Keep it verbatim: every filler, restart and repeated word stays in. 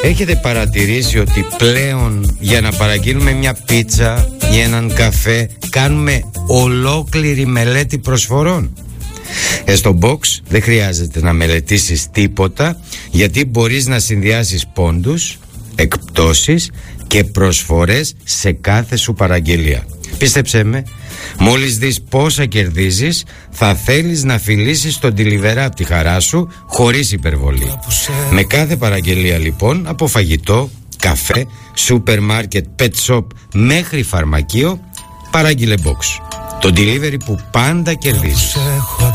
Έχετε παρατηρήσει ότι πλέον για να παραγγείλουμε μια πίτσα ή έναν καφέ κάνουμε ολόκληρη μελέτη προσφορών? Ε, στο Box δεν χρειάζεται να μελετήσεις τίποτα, γιατί μπορείς να συνδυάσεις πόντους, εκπτώσεις και προσφορές σε κάθε σου παραγγελία. Πίστεψέ με, μόλις δεις πόσα κερδίζεις, θα θέλεις να φιλήσεις τον τιλιβερά από τη χαρά σου χωρίς υπερβολή. Με κάθε παραγγελία λοιπόν, από φαγητό, καφέ, σούπερ μάρκετ, pet shop μέχρι φαρμακείο, παράγγειλε Box. Το delivery που πάντα κερδίζει.